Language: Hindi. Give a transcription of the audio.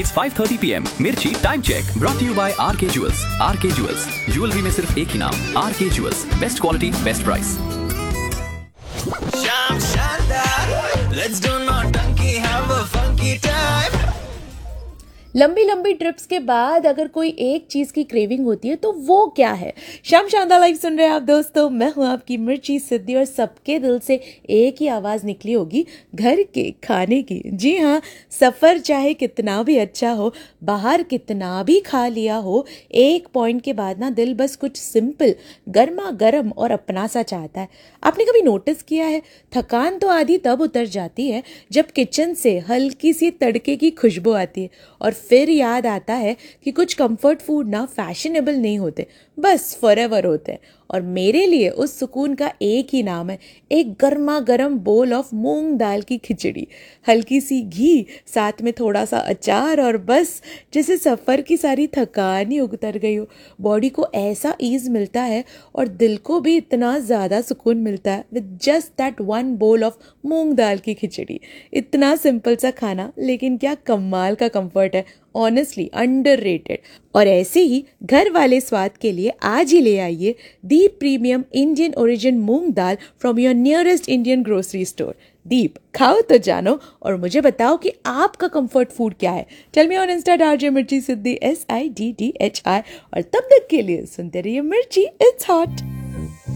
Weekdays 5:30 PM. Mirchi Time Check. Brought to you by RK Jewels. RK Jewels. Jewelry में सिर्फ एक ही नाम. RK Jewels. Best quality, best price. Sham Shandar, let's do naughty, have a funky time. लंबी लंबी ट्रिप्स के बाद अगर कोई एक चीज़ की क्रेविंग होती है तो वो क्या है? शाम शानदार लाइव सुन रहे हैं आप दोस्तों, मैं हूँ आपकी मिर्ची सिद्धि और सबके दिल से एक ही आवाज़ निकली होगी, घर के खाने की। जी हाँ, सफ़र चाहे कितना भी अच्छा हो, बाहर कितना भी खा लिया हो, एक पॉइंट के बाद ना दिल बस कुछ सिंपल गर्मा गर्म और अपना सा चाहता है। आपने कभी नोटिस किया है, थकान तो आधी तब उतर जाती है जब किचन से हल्की सी तड़के की खुशबू आती है और फिर याद आता है कि कुछ कंफर्ट फूड ना फैशनेबल नहीं होते, बस फॉरएवर होते हैं। और मेरे लिए उस सुकून का एक ही नाम है, एक गर्मा गर्म बोल ऑफ मूंग दाल की खिचड़ी, हल्की सी घी, साथ में थोड़ा सा अचार, और बस जैसे सफ़र की सारी थकान ही उतर गई हो। बॉडी को ऐसा ईज मिलता है और दिल को भी इतना ज़्यादा सुकून मिलता है with just that one bowl of मूंग दाल की खिचड़ी। इतना सिंपल सा खाना, लेकिन क्या कमाल का कंफर्ट है, ऑनेस्टली अंडररेटेड। और ऐसे ही घर वाले स्वाद के लिए आज ही ले आइए दीप premium Indian origin moong dal from your nearest Indian grocery store. दीप, खाओ तो जानो और मुझे बताओ कि आपका कंफर्ट फूड क्या है। टेल मी ऑन इंस्टा @मिर्ची सिद्धि SIDDHI। और तब तक के लिए सुनते रहिए मिर्ची, इट्स हॉट।